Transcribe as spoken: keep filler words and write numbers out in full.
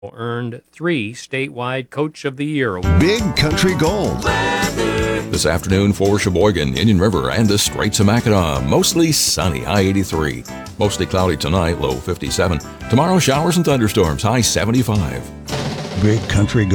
earned three statewide Coach of the Year awards. Big Country Gold. This afternoon for Sheboygan, Indian River, and the Straits of Mackinac. Mostly sunny, high eighty-three. Mostly cloudy tonight, low fifty-seven. Tomorrow, showers and thunderstorms, high seventy-five. Big Country Gold.